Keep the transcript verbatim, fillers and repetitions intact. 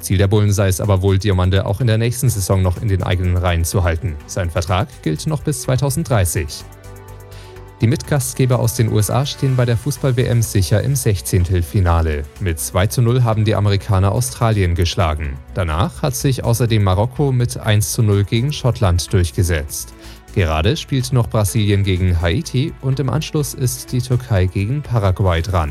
Ziel der Bullen sei es aber wohl, Diomande auch in der nächsten Saison noch in den eigenen Reihen zu halten. Sein Vertrag gilt noch bis zweitausenddreißig. Die Mitgastgeber aus den U S A stehen bei der Fußball-W M sicher im Sechzehntelfinale. Mit zwei zu null haben die Amerikaner Australien geschlagen. Danach hat sich außerdem Marokko mit eins zu null gegen Schottland durchgesetzt. Gerade spielt noch Brasilien gegen Haiti und im Anschluss ist die Türkei gegen Paraguay dran.